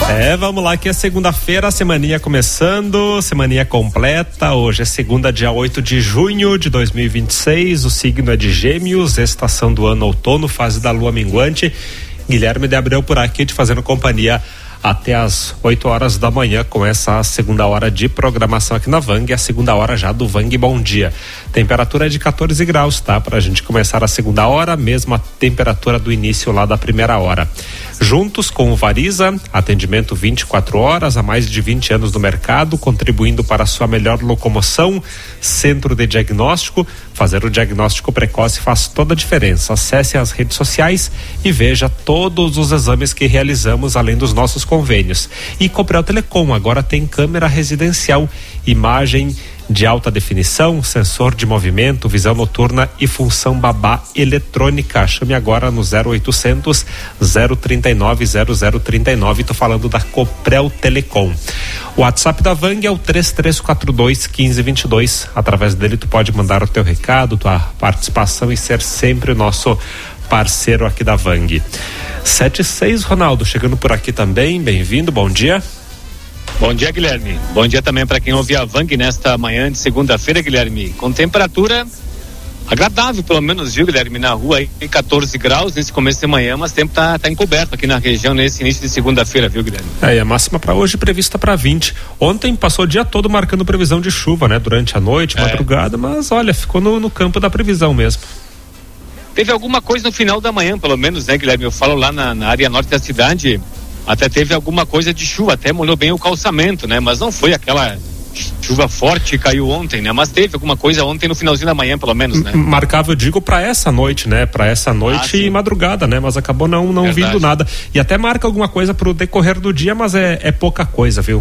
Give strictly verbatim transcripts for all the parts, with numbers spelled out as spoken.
É, vamos lá, que é segunda-feira, semaninha começando, semaninha completa. Hoje é segunda, dia oito de junho de dois mil e vinte e seis. O signo é de Gêmeos, estação do ano outono, fase da lua minguante. Guilherme de Abreu por aqui, te fazendo companhia até as oito horas da manhã, com essa segunda hora de programação aqui na Vang, a segunda hora já do Vang Bom Dia. Temperatura é de quatorze graus, tá? Pra gente começar a segunda hora, mesma temperatura do início lá da primeira hora. Juntos com o Variza, atendimento vinte e quatro horas, há mais de vinte anos no mercado, contribuindo para a sua melhor locomoção. Centro de diagnóstico, fazer o diagnóstico precoce faz toda a diferença. Acesse as redes sociais e veja todos os exames que realizamos, além dos nossos convênios. E Copel Telecom agora tem câmera residencial, imagem de alta definição, sensor de movimento, visão noturna e função babá eletrônica. Chame agora no zero oitocentos, zero trinta e nove, zero zero trinta e nove. Tô falando da Copel Telecom. O WhatsApp da Vang é o três três quatro dois, um cinco dois dois. Através dele tu pode mandar o teu recado, tua participação e ser sempre o nosso parceiro aqui da Vang. sete e seis, Ronaldo, chegando por aqui também, bem-vindo, bom dia. Bom dia, Guilherme. Bom dia também para quem ouve a Vang nesta manhã de segunda-feira, Guilherme. Com temperatura agradável, pelo menos, viu, Guilherme? Na rua aí, quatorze graus nesse começo de manhã, mas o tempo tá, tá encoberto aqui na região nesse início de segunda-feira, viu, Guilherme? É, e a máxima para hoje prevista para vinte. Ontem passou o dia todo marcando previsão de chuva, né? Durante a noite, é. madrugada, mas olha, ficou no, no campo da previsão mesmo. Teve alguma coisa no final da manhã, pelo menos, né, Guilherme? Eu falo lá na, na área norte da cidade, até teve alguma coisa de chuva, até molhou bem o calçamento, né? Mas não foi aquela chuva forte que caiu ontem, né? Mas teve alguma coisa ontem no finalzinho da manhã, pelo menos, né? Marcava, eu digo, para essa noite, né? Para essa noite ah, e madrugada, né? Mas acabou não, não vindo nada. E até marca alguma coisa pro decorrer do dia, mas é, é pouca coisa, viu?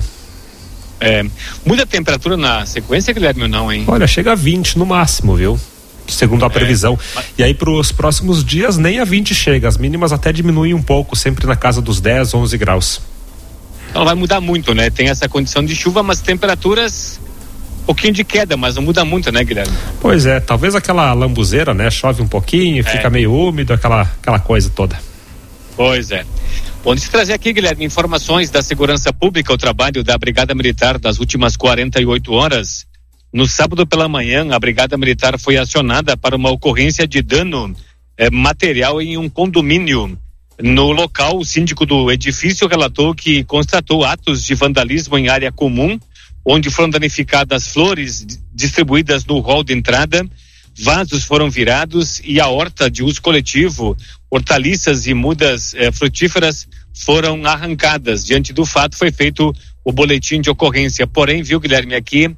É, muda a temperatura na sequência, Guilherme, ou não, hein? Olha, chega a vinte no máximo, viu? Segundo a previsão. É, mas... E aí para os próximos dias nem a vinte chega, as mínimas até diminuem um pouco, sempre na casa dos dez, onze graus. Não vai mudar muito, né? Tem essa condição de chuva, mas temperaturas um pouquinho de queda, mas não muda muito, né, Guilherme? Pois é, talvez aquela lambuzeira, né? Chove um pouquinho, é. fica meio úmido, aquela, aquela coisa toda. Pois é. Bom, deixa eu trazer aqui, Guilherme, informações da segurança pública, o trabalho da Brigada Militar das últimas quarenta e oito horas. No sábado pela manhã, a Brigada Militar foi acionada para uma ocorrência de dano eh, material em um condomínio. No local, o síndico do edifício relatou que constatou atos de vandalismo em área comum, onde foram danificadas flores distribuídas no hall de entrada, vasos foram virados e a horta de uso coletivo, hortaliças e mudas eh, frutíferas foram arrancadas. Diante do fato, foi feito o boletim de ocorrência. Porém, viu, Guilherme, aqui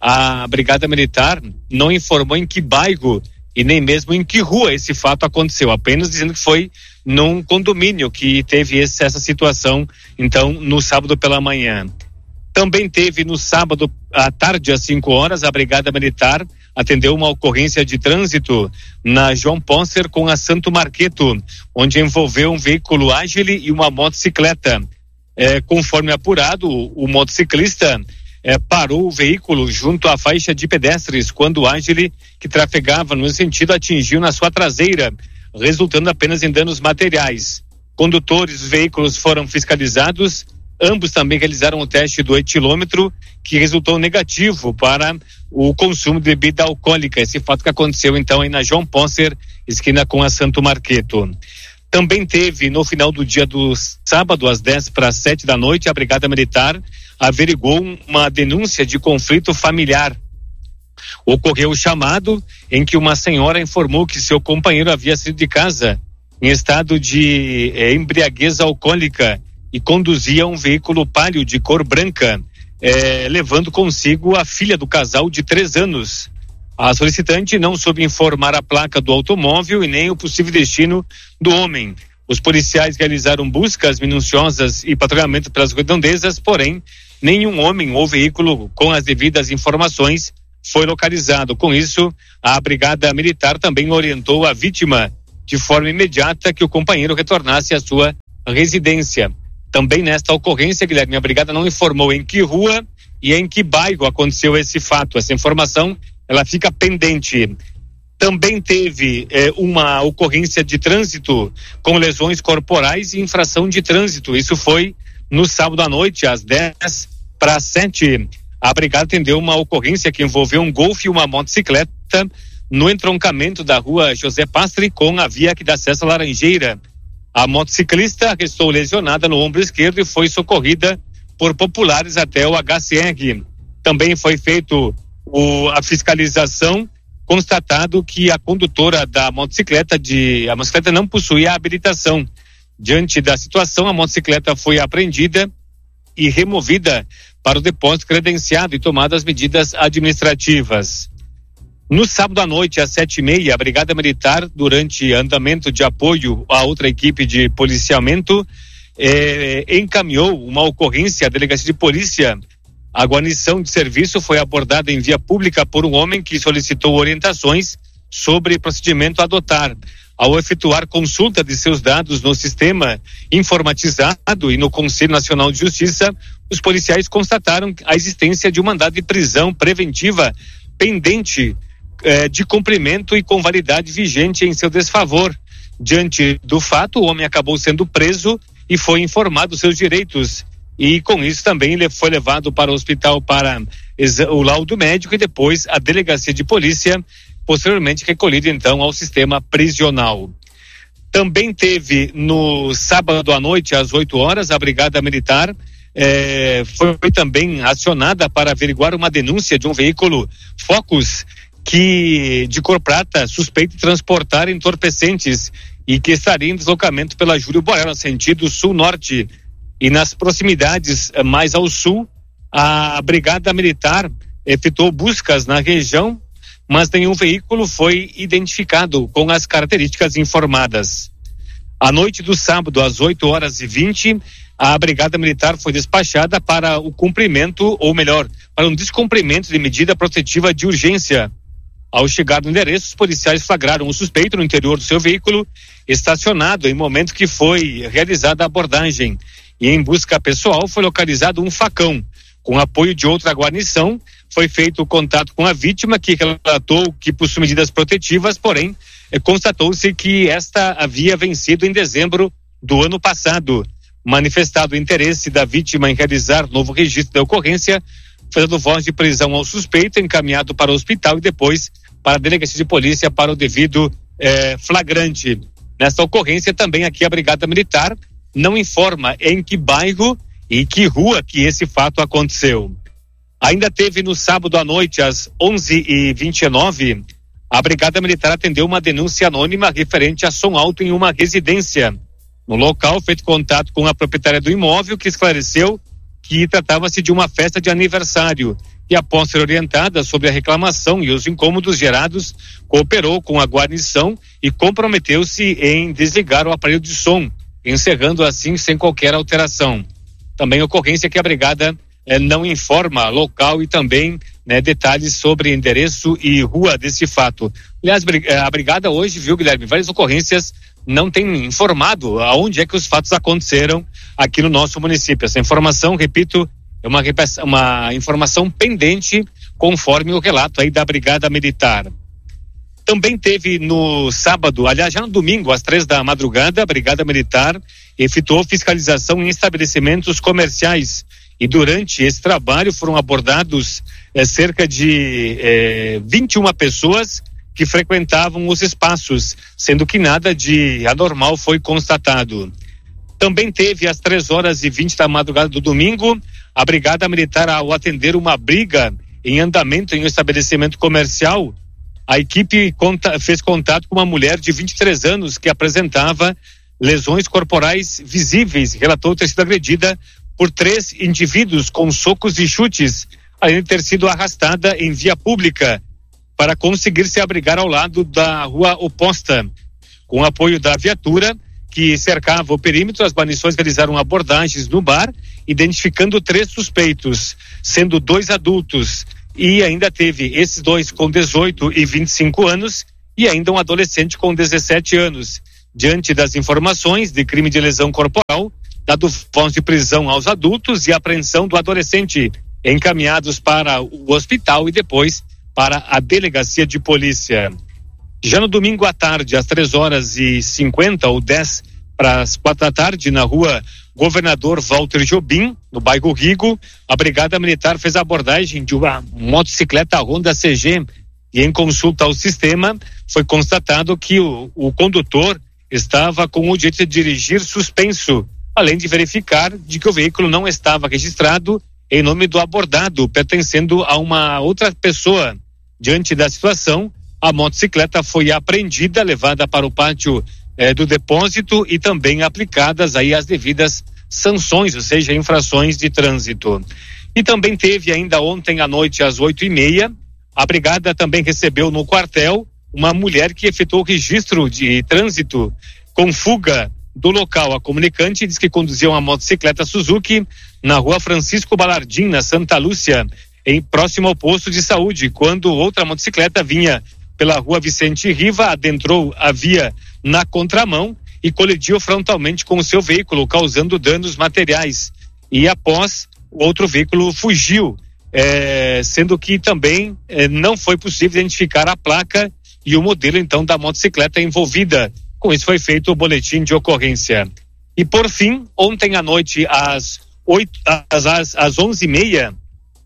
a Brigada Militar não informou em que bairro e nem mesmo em que rua esse fato aconteceu, apenas dizendo que foi num condomínio que teve esse, essa situação, então, no sábado pela manhã. Também teve no sábado à tarde, às cinco horas, a Brigada Militar atendeu uma ocorrência de trânsito na João Poncer com a Santo Marqueto, onde envolveu um veículo Agile e uma motocicleta. É, conforme apurado, o, o motociclista É, parou o veículo junto à faixa de pedestres quando o Agile, que trafegava no sentido, atingiu na sua traseira, resultando apenas em danos materiais. Condutores dos veículos foram fiscalizados, ambos também realizaram o teste do etilômetro, que resultou negativo para o consumo de bebida alcoólica. Esse fato que aconteceu então aí na João Poncer, esquina com a Santo Marqueto. Também teve, no final do dia do sábado, às dez para as sete da noite, a Brigada Militar averigou uma denúncia de conflito familiar. Ocorreu o chamado em que uma senhora informou que seu companheiro havia saído de casa em estado de eh, embriaguez alcoólica e conduzia um veículo Palio de cor branca, eh, levando consigo a filha do casal de três anos. A solicitante não soube informar a placa do automóvel e nem o possível destino do homem. Os policiais realizaram buscas minuciosas e patrulhamento pelas redondezas, porém, nenhum homem ou veículo com as devidas informações foi localizado. Com isso, a Brigada Militar também orientou a vítima de forma imediata que o companheiro retornasse à sua residência. Também nesta ocorrência, Guilherme, a Brigada não informou em que rua e em que bairro aconteceu esse fato. Essa informação, ela fica pendente. Também teve eh, uma ocorrência de trânsito com lesões corporais e infração de trânsito. Isso foi No sábado à noite, às dez para sete, a brigada atendeu uma ocorrência que envolveu um Golf e uma motocicleta no entroncamento da rua José Pastre com a via que dá acesso à Laranjeira. A motociclista restou lesionada no ombro esquerdo e foi socorrida por populares até o H C R. Também foi feito o, a fiscalização, constatado que a condutora da motocicleta de a motocicleta não possuía habilitação. Diante da situação, a motocicleta foi apreendida e removida para o depósito credenciado e tomadas medidas administrativas. No sábado à noite, às sete e meia, a Brigada Militar, durante andamento de apoio a outra equipe de policiamento, eh, encaminhou uma ocorrência à delegacia de polícia. A guarnição de serviço foi abordada em via pública por um homem que solicitou orientações sobre procedimento a adotar. Ao efetuar consulta de seus dados no sistema informatizado e no Conselho Nacional de Justiça, os policiais constataram a existência de um mandado de prisão preventiva pendente eh, de cumprimento e com validade vigente em seu desfavor. Diante do fato, o homem acabou sendo preso e foi informado dos seus direitos. E com isso também ele foi levado para o hospital para o laudo médico e depois a delegacia de polícia, posteriormente recolhido então ao sistema prisional. Também teve no sábado à noite, às oito horas, a Brigada Militar eh, foi também acionada para averiguar uma denúncia de um veículo Focus que, de cor prata, suspeito de transportar entorpecentes e que estaria em deslocamento pela Júlio Borel, sentido sul-norte. E nas proximidades mais ao sul, a Brigada Militar efetuou buscas na região, mas nenhum veículo foi identificado com as características informadas. À noite do sábado, às oito horas e vinte, a Brigada Militar foi despachada para o cumprimento, ou melhor, para um descumprimento de medida protetiva de urgência. Ao chegar no endereço, os policiais flagraram o suspeito no interior do seu veículo, estacionado em momento que foi realizada a abordagem. E em busca pessoal foi localizado um facão. Com apoio de outra guarnição, foi feito o contato com a vítima, que relatou que possui medidas protetivas, porém, eh, constatou-se que esta havia vencido em dezembro do ano passado. Manifestado o interesse da vítima em realizar novo registro da ocorrência, foi dado voz de prisão ao suspeito, encaminhado para o hospital e depois para a delegacia de polícia para o devido eh, flagrante. Nesta ocorrência, também aqui a Brigada Militar não informa em que bairro e que rua que esse fato aconteceu. Ainda teve no sábado à noite, às onze e vinte e nove, a Brigada Militar atendeu uma denúncia anônima referente a som alto em uma residência. No local, feito contato com a proprietária do imóvel, que esclareceu que tratava-se de uma festa de aniversário e, após ser orientada sobre a reclamação e os incômodos gerados, cooperou com a guarnição e comprometeu-se em desligar o aparelho de som, encerrando assim sem qualquer alteração. Também ocorrência que a Brigada eh, não informa local e também né, detalhes sobre endereço e rua desse fato. Aliás, a Brigada hoje, viu, Guilherme, várias ocorrências não tem informado aonde é que os fatos aconteceram aqui no nosso município. Essa informação, repito, é uma, uma informação pendente conforme o relato aí da Brigada Militar. Também teve no sábado, aliás, já no domingo, às três da madrugada, a Brigada Militar efetuou fiscalização em estabelecimentos comerciais e durante esse trabalho foram abordados eh, cerca de eh, vinte e uma pessoas que frequentavam os espaços, sendo que nada de anormal foi constatado. Também teve às três horas e vinte da madrugada do domingo, a Brigada Militar, ao atender uma briga em andamento em um estabelecimento comercial, a equipe conta, fez contato com uma mulher de vinte e três anos que apresentava lesões corporais visíveis, relatou ter sido agredida por três indivíduos com socos e chutes, além de ter sido arrastada em via pública para conseguir se abrigar ao lado da rua oposta. Com o apoio da viatura que cercava o perímetro, as guarnições realizaram abordagens no bar, identificando três suspeitos, sendo dois adultos, e ainda teve esses dois com dezoito e vinte e cinco anos e ainda um adolescente com dezessete anos. Diante das informações de crime de lesão corporal, dado voz de prisão aos adultos e apreensão do adolescente, encaminhados para o hospital e depois para a delegacia de polícia. Já no domingo à tarde, às três horas e cinquenta ou dez para as quatro da tarde, na rua Governador Walter Jobim, no bairro Rigo. A Brigada Militar fez a abordagem de uma motocicleta Honda C G e, em consulta ao sistema, foi constatado que o, o condutor estava com o direito de dirigir suspenso, além de verificar de que o veículo não estava registrado em nome do abordado, pertencendo a uma outra pessoa. Diante da situação, a motocicleta foi apreendida, levada para o pátio eh, do depósito e também aplicadas aí as devidas sanções, ou seja, infrações de trânsito. E também teve ainda ontem à noite, às oito e meia, a Brigada também recebeu no quartel uma mulher que efetuou registro de trânsito com fuga do local. A comunicante diz que conduzia uma motocicleta Suzuki na rua Francisco Balardim, na Santa Lúcia, em próximo ao posto de saúde, quando outra motocicleta vinha pela rua Vicente Riva, adentrou a via na contramão e colidiu frontalmente com o seu veículo, causando danos materiais. E após, o outro veículo fugiu, eh, sendo que também eh, não foi possível identificar a placa e o modelo, então, da motocicleta envolvida. Com isso foi feito o boletim de ocorrência. E por fim, ontem à noite, às oito, às, às, às onze e meia,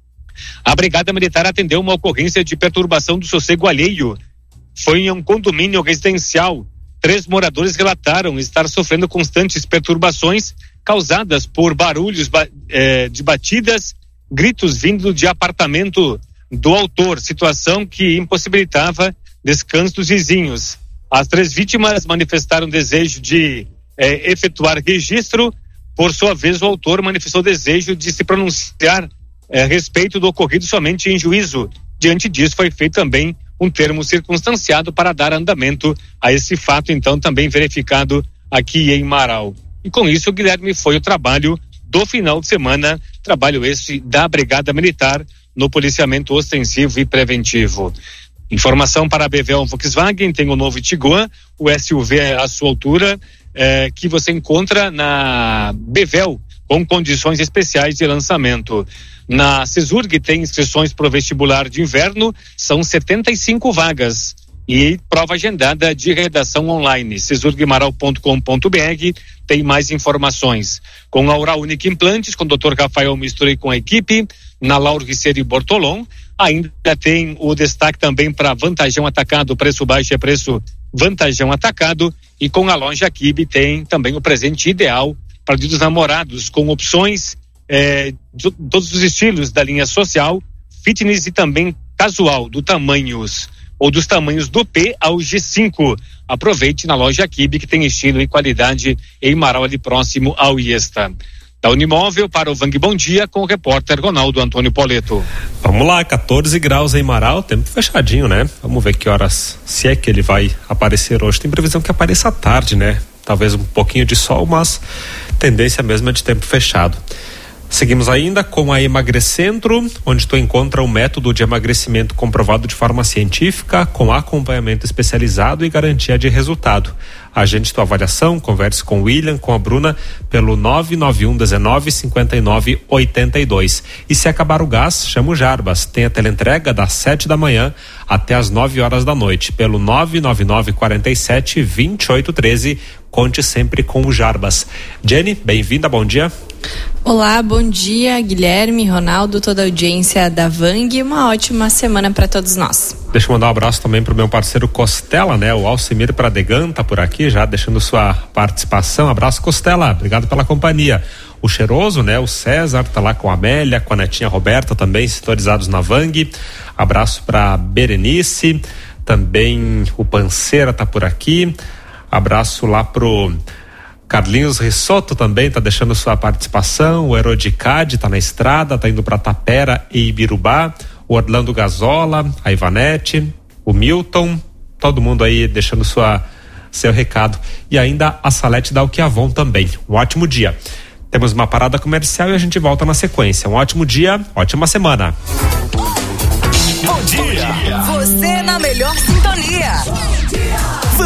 a Brigada Militar atendeu uma ocorrência de perturbação do sossego alheio. Foi em um condomínio residencial. Três moradores relataram estar sofrendo constantes perturbações causadas por barulhos eh, de batidas, gritos vindo de apartamento do autor, situação que impossibilitava descanso dos vizinhos. As três vítimas manifestaram desejo de eh, efetuar registro. Por sua vez, o autor manifestou desejo de se pronunciar eh, a respeito do ocorrido somente em juízo. Diante disso, foi feito também um termo circunstanciado para dar andamento a esse fato, então, também verificado aqui em Marau. E com isso, Guilherme, foi o trabalho do final de semana, trabalho esse da Brigada Militar no policiamento ostensivo e preventivo. Informação para a Bevel Volkswagen, tem o novo Tiguan, o S U V à sua altura, eh, que você encontra na Bevel, com condições especiais de lançamento. Na Cesurg tem inscrições para o vestibular de inverno, são setenta e cinco vagas. E prova agendada de redação online. cesurg maral ponto com ponto b r tem mais informações. Com a Oral Unique Implantes, com o doutor Rafael Misturei com a equipe, na Lauro Riceiro e Bortolom. Ainda tem o destaque também para Vantajão Atacado, preço baixo é preço Vantajão Atacado. E com a loja Kibe tem também o presente ideal para o Dia dos Namorados, com opções eh, de todos os estilos da linha social, fitness e também casual, do tamanhos ou dos tamanhos do P ao G cinco. Aproveite na loja Kibe, que tem estilo e qualidade em Marau, ali próximo ao Iesta. Da Unimóvel para o Vang Bom Dia, com o repórter Ronaldo Antônio Poleto. Vamos lá, quatorze graus em Marau, tempo fechadinho, né? Vamos ver que horas, se é que ele vai aparecer hoje. Tem previsão que apareça à tarde, né? Talvez um pouquinho de sol, mas tendência mesmo é de tempo fechado. Seguimos ainda com a Emagrecentro, onde tu encontra um método de emagrecimento comprovado de forma científica, com acompanhamento especializado e garantia de resultado. Agende tua avaliação, converse com o William, com a Bruna, pelo nove nove um dezenove cinquenta e nove oitenta e dois. E se acabar o gás, chama o Jarbas. Tem a teleentrega das sete da manhã até as nove horas da noite, pelo nove nove nove quarenta e sete vinte e oito treze. Conte sempre com o Jarbas. Jenny, bem-vinda, bom dia. Olá, bom dia, Guilherme, Ronaldo, toda a audiência da Vang, uma ótima semana para todos nós. Deixa eu mandar um abraço também pro meu parceiro Costela, né? O Alcimir Pradegan tá por aqui já deixando sua participação. Abraço, Costela, obrigado pela companhia. O Cheiroso, né? O César tá lá com a Amélia, com a netinha Roberta também sintonizados na Vang. Abraço pra Berenice, também o Panceira tá por aqui. Abraço lá pro Carlinhos Risotto também tá deixando sua participação. O Herodicade tá na estrada, tá indo para Tapera e Ibirubá. O Orlando Gazola, a Ivanete, o Milton, todo mundo aí deixando sua, seu recado. E ainda a Salete da Alquiavon também. Um ótimo dia. Temos uma parada comercial e a gente volta na sequência. Um ótimo dia, ótima semana. Bom dia! Você na melhor sintonia.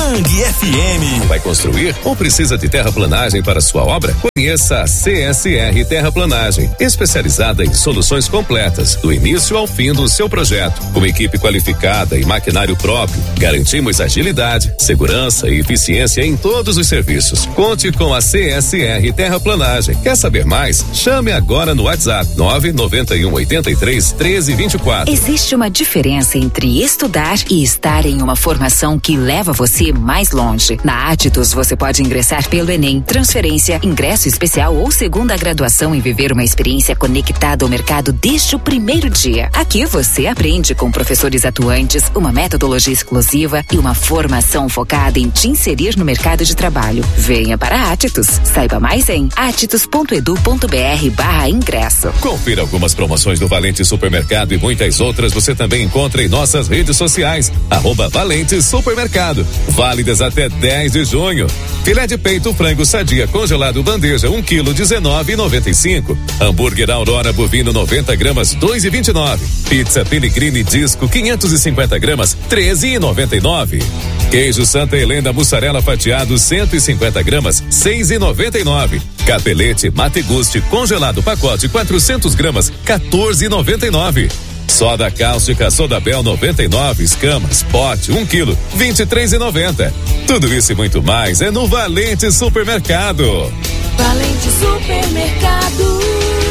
Vang F M. Vai construir ou precisa de terraplanagem para sua obra? Conheça a C S R Terraplanagem, especializada em soluções completas, do início ao fim do seu projeto. Com equipe qualificada e maquinário próprio, garantimos agilidade, segurança e eficiência em todos os serviços. Conte com a C S R Terraplanagem. Quer saber mais? Chame agora no WhatsApp nove nove um oito três, um três dois quatro. Existe uma diferença entre estudar e estar em uma formação que leva você mais longe. Na Atitus você pode ingressar pelo Enem, transferência, ingresso especial ou segunda graduação e viver uma experiência conectada ao mercado desde o primeiro dia. Aqui você aprende com professores atuantes, uma metodologia exclusiva e uma formação focada em te inserir no mercado de trabalho. Venha para a Atitus. Saiba mais em atitus ponto edu ponto br barra ingresso. Confira algumas promoções do Valente Supermercado e muitas outras você também encontra em nossas redes sociais. Arroba Valente Supermercado. Válidas até dez de junho. Filé de peito frango sadia congelado bandeja um quilo dezenove e noventa e cinco. Hambúrguer Aurora bovino noventa gramas dois e vinte e nove. Pizza Pellegrini disco quinhentos e cinquenta gramas treze e noventa e nove. Queijo Santa Helena mussarela fatiado cento e cinquenta gramas seis e noventa e nove. Capelete Mate Gusti congelado pacote quatrocentos gramas quatorze e noventa e nove. Soda cáustica Sodabel noventa e nove escamas pote um quilo vinte e três e noventa. Tudo isso e muito mais é no Valente Supermercado. Valente Supermercado.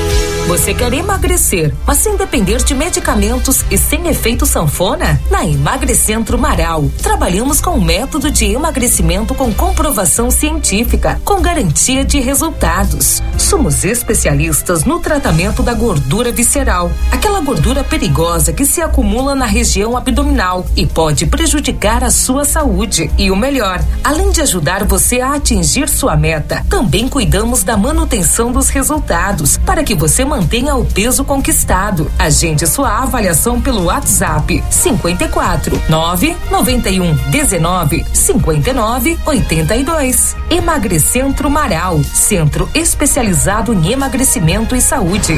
Você quer emagrecer, mas sem depender de medicamentos e sem efeito sanfona? Na Emagrecentro Marau, trabalhamos com um método de emagrecimento com comprovação científica, com garantia de resultados. Somos especialistas no tratamento da gordura visceral, aquela gordura perigosa que se acumula na região abdominal e pode prejudicar a sua saúde. E o melhor, além de ajudar você a atingir sua meta, também cuidamos da manutenção dos resultados, para que você mantenha o peso conquistado. Agende sua avaliação pelo WhatsApp cinquenta e quatro, nove noventa e um, dezenove, cinquenta e nove, oitenta e dois. Emagrecentro Marau, centro especializado em emagrecimento e saúde.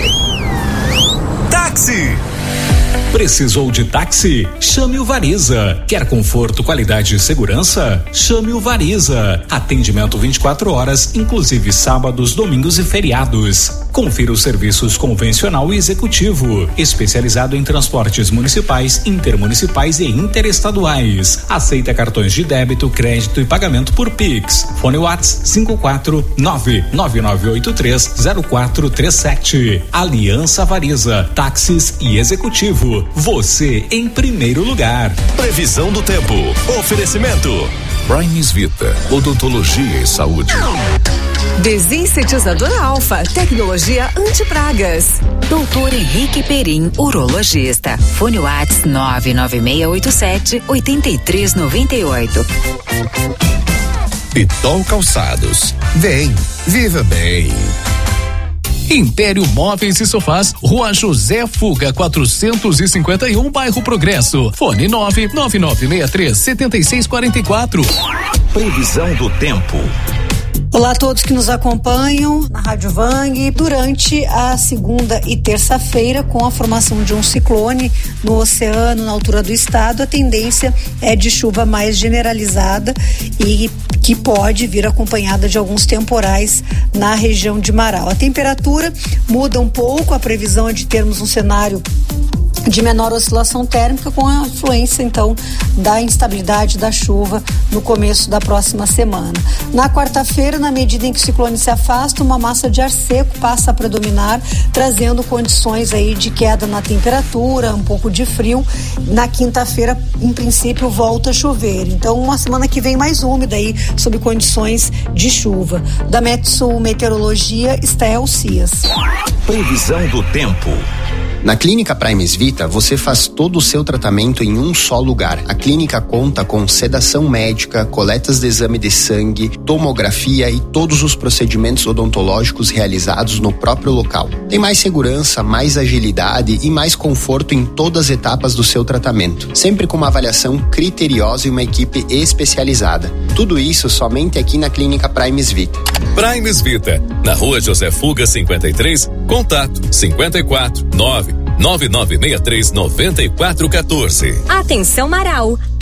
Táxi! Precisou de táxi? Chame o Variza. Quer conforto, qualidade e segurança? Chame o Variza. Atendimento vinte e quatro horas, inclusive sábados, domingos e feriados. Confira os serviços convencional e executivo, especializado em transportes municipais, intermunicipais e interestaduais. Aceita cartões de débito, crédito e pagamento por Pix. Fone WhatsApp cinco quatro nove nove nove oito três zero quatro três sete. Aliança Variza, táxis e executivo. Você em primeiro lugar. Previsão do tempo. Oferecimento. Primes Vita, odontologia e saúde. Desinsetizador Alfa, tecnologia anti-pragas. Doutor Henrique Perim, urologista. Fone WhatsApp nove nove seis oito sete oito três nove oito. Pitol Calçados. Vem, viva bem. Império Móveis e Sofás, Rua José Fuga, quatrocentos e cinquenta e um, Bairro Progresso. Fone nove nove nove seis três sete seis quatro quatro. Previsão do tempo. Olá a todos que nos acompanham na Rádio Vang. Durante a segunda e terça-feira, com a formação de um ciclone no oceano, na altura do estado, a tendência é de chuva mais generalizada e que pode vir acompanhada de alguns temporais na região de Marau. A temperatura muda um pouco, a previsão é de termos um cenário de menor oscilação térmica, com a influência então da instabilidade da chuva no começo da próxima semana. Na quarta-feira, na medida em que o ciclone se afasta, uma massa de ar seco passa a predominar, trazendo condições aí de queda na temperatura, um pouco de frio. Na quinta-feira, em princípio, volta a chover. Então, uma semana que vem mais úmida aí, sob condições de chuva. Da Metsul Meteorologia, Estel Cias. Previsão do tempo. Na Clínica Primes Vita, você faz todo o seu tratamento em um só lugar. A clínica conta com sedação médica, coletas de exame de sangue, tomografia e todos os procedimentos odontológicos realizados no próprio local. Tem mais segurança, mais agilidade e mais conforto em todas as etapas do seu tratamento, sempre com uma avaliação criteriosa e uma equipe especializada. Tudo isso somente aqui na Clínica Primes Vita. Primes Vita, na Rua José Fuga cinquenta e três, contato cinquenta e quatro nove nove nove seis três nove quatro um quatro. Atenção Marau!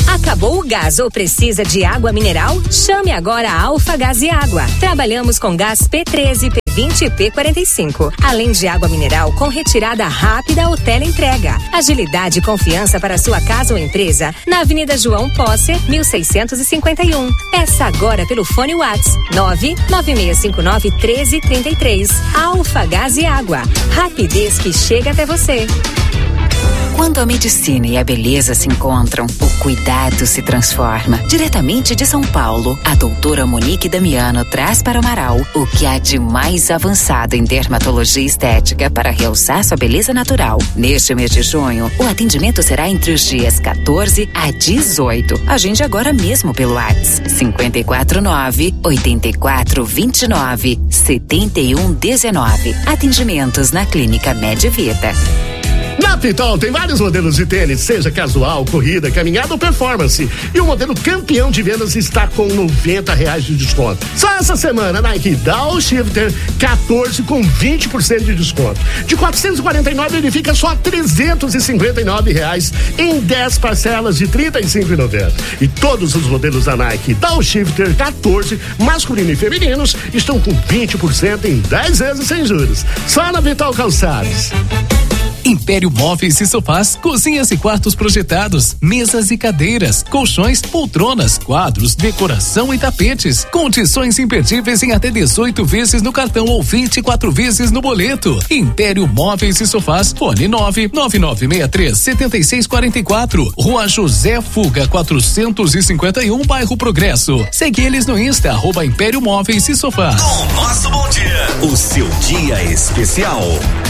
Acabou o gás ou precisa de água mineral? Chame agora a Alfa Gás e Água. Trabalhamos com gás P treze, P vinte e P quarenta e cinco. Além de água mineral com retirada rápida ou teleentrega. Agilidade e confiança para sua casa ou empresa na Avenida João Posse, mil seiscentos e cinquenta e um. Peça agora pelo fone WhatsApp nove nove seis cinco nove um três três três. Alfa Gás e Água. Rapidez que chega até você. Quando a medicina e a beleza se encontram, o cuidado se transforma. Diretamente de São Paulo, a doutora Monique Damiano traz para o Amaral o que há de mais avançado em dermatologia estética para realçar sua beleza natural. Neste mês de junho, o atendimento será entre os dias quatorze a dezoito. Agende agora mesmo pelo WhatsApp cinco quatro nove, oito quatro dois nove, sete um um nove. Atendimentos na Clínica Medvita. Na Pitol tem vários modelos de tênis, seja casual, corrida, caminhada ou performance. E o modelo campeão de vendas está com noventa reais de desconto. Só essa semana, Nike Downshifter quatorze com vinte por cento de desconto. De quatrocentos e quarenta e nove ele fica só trezentos e cinquenta e nove reais em dez parcelas de trinta e cinco reais e noventa centavos. E todos os modelos da Nike Downshifter quatorze, masculino e femininos, estão com vinte por cento em dez vezes sem juros. Só na Vital Calçados. Império Móveis e Sofás, cozinhas e quartos projetados, mesas e cadeiras, colchões, poltronas, quadros, decoração e tapetes. Condições imperdíveis em até dezoito vezes no cartão ou vinte e quatro vezes no boleto. Império Móveis e Sofás, fone nove nove nove seis três sete seis quatro quatro, Rua José Fuga quatrocentos e cinquenta e um, bairro Progresso. Segue eles no Insta, arroba Império Móveis e Sofás. Com o nosso bom dia, o seu dia especial.